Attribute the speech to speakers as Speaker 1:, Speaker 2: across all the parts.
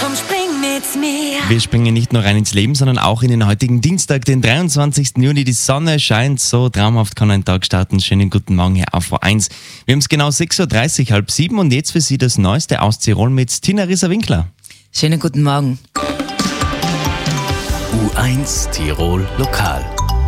Speaker 1: Komm, spring mit mir.
Speaker 2: Wir springen nicht nur rein ins Leben, sondern auch in den heutigen Dienstag, den 23. Juni. Die Sonne scheint, so traumhaft kann ein Tag starten. Schönen guten Morgen hier auf V1. Wir haben es genau 6.30 Uhr, halb 7 und jetzt für Sie das Neueste aus Tirol mit Tina Rieser-Winkler.
Speaker 3: Schönen guten Morgen.
Speaker 4: U1 Tirol Lokal.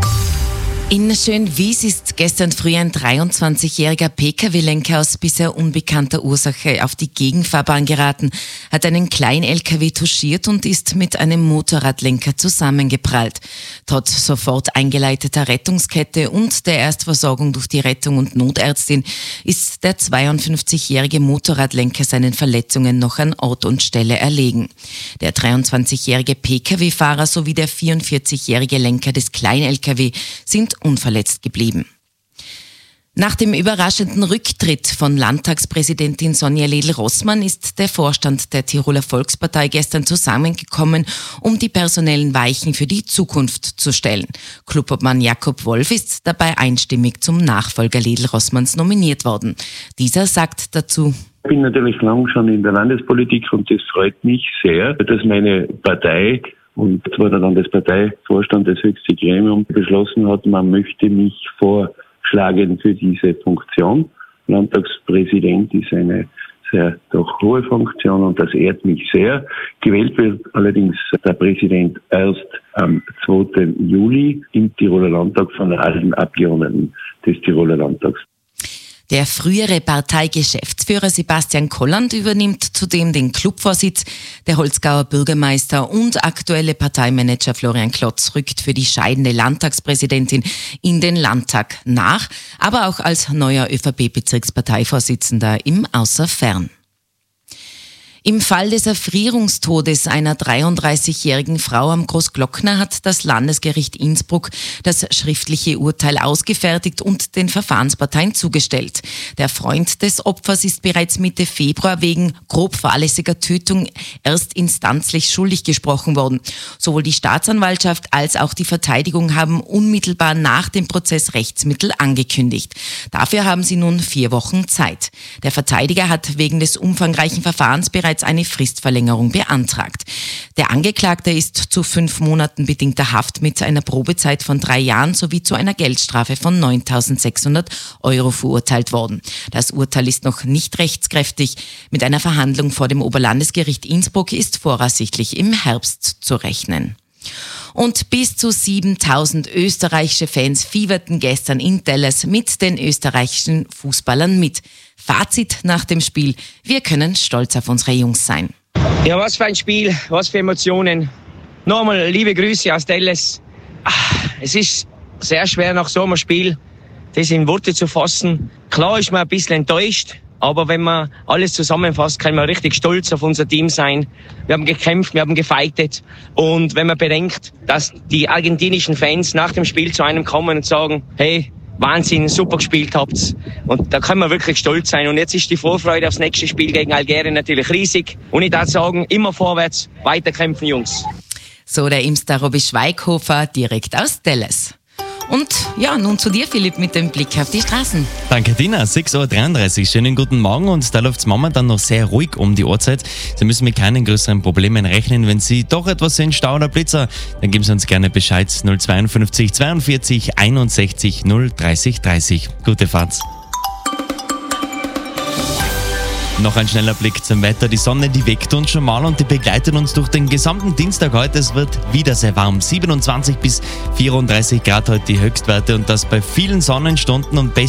Speaker 3: In Schönwies ist gestern früh ein 23-jähriger Pkw-Lenker aus bisher unbekannter Ursache auf die Gegenfahrbahn geraten, hat einen Klein-Lkw touchiert und ist mit einem Motorradlenker zusammengeprallt. Trotz sofort eingeleiteter Rettungskette und der Erstversorgung durch die Rettung und Notärztin ist der 52-jährige Motorradlenker seinen Verletzungen noch an Ort und Stelle erlegen. Der 23-jährige Pkw-Fahrer sowie der 44-jährige Lenker des Klein-Lkw sind unverletzt geblieben. Nach dem überraschenden Rücktritt von Landtagspräsidentin Sonja Ledl-Rossmann ist der Vorstand der Tiroler Volkspartei gestern zusammengekommen, um die personellen Weichen für die Zukunft zu stellen. Clubobmann Jakob Wolf ist dabei einstimmig zum Nachfolger Ledl-Rossmanns nominiert worden. Dieser sagt dazu:
Speaker 5: Ich bin natürlich lang schon in der Landespolitik und es freut mich sehr, dass meine Partei und zwar der Landesparteivorstand, das höchste Gremium, beschlossen hat, man möchte mich vorschlagen für diese Funktion. Landtagspräsident ist eine sehr doch hohe Funktion und das ehrt mich sehr. Gewählt wird allerdings der Präsident erst am 2. Juli im Tiroler Landtag von allen Abgeordneten des Tiroler Landtags.
Speaker 3: Der frühere Parteigeschäftsführer Sebastian Kolland übernimmt zudem den Clubvorsitz. Der Holzgauer Bürgermeister und aktuelle Parteimanager Florian Klotz rückt für die scheidende Landtagspräsidentin in den Landtag nach, aber auch als neuer ÖVP-Bezirksparteivorsitzender im Außerfern. Im Fall des Erfrierungstodes einer 33-jährigen Frau am Großglockner hat das Landesgericht Innsbruck das schriftliche Urteil ausgefertigt und den Verfahrensparteien zugestellt. Der Freund des Opfers ist bereits Mitte Februar wegen grob fahrlässiger Tötung erstinstanzlich schuldig gesprochen worden. Sowohl die Staatsanwaltschaft als auch die Verteidigung haben unmittelbar nach dem Prozess Rechtsmittel angekündigt. Dafür haben sie nun 4 Wochen Zeit. Der Verteidiger hat wegen des umfangreichen Verfahrens bereits eine Fristverlängerung beantragt. Der Angeklagte ist zu 5 Monaten bedingter Haft mit einer Probezeit von 3 Jahren sowie zu einer Geldstrafe von 9.600 € verurteilt worden. Das Urteil ist noch nicht rechtskräftig. Mit einer Verhandlung vor dem Oberlandesgericht Innsbruck ist voraussichtlich im Herbst zu rechnen. Und bis zu 7.000 österreichische Fans fieberten gestern in Dallas mit den österreichischen Fußballern mit. Fazit nach dem Spiel: Wir können stolz auf unsere Jungs sein.
Speaker 6: Ja, was für ein Spiel, was für Emotionen. Nochmal liebe Grüße aus Dallas. Es ist sehr schwer nach so einem Spiel, das in Worte zu fassen. Klar ist man ein bisschen enttäuscht, aber wenn man alles zusammenfasst, kann man richtig stolz auf unser Team sein. Wir haben gekämpft, wir haben gefeitet. Und wenn man bedenkt, dass die argentinischen Fans nach dem Spiel zu einem kommen und sagen: Hey, Wahnsinn, super gespielt habt. Und da kann man wirklich stolz sein. Und jetzt ist die Vorfreude aufs nächste Spiel gegen Algerien natürlich riesig. Und ich darf sagen, immer vorwärts, weiterkämpfen, Jungs.
Speaker 3: So der Imster Robi Schweighofer direkt aus Dallas. Und ja, nun zu dir, Philipp, mit dem Blick auf die Straßen.
Speaker 2: Danke, Tina. 6.33 Uhr. Schönen guten Morgen. Und da läuft es momentan noch sehr ruhig um die Uhrzeit. Sie müssen mit keinen größeren Problemen rechnen. Wenn Sie doch etwas sehen, Stau oder Blitzer, dann geben Sie uns gerne Bescheid. 052 42 61 030 30. Gute Fahrt. Noch ein schneller Blick zum Wetter. Die Sonne, die weckt uns schon mal und die begleitet uns durch den gesamten Dienstag heute. Es wird wieder sehr warm. 27 bis 34 Grad heute die Höchstwerte und das bei vielen Sonnenstunden und besten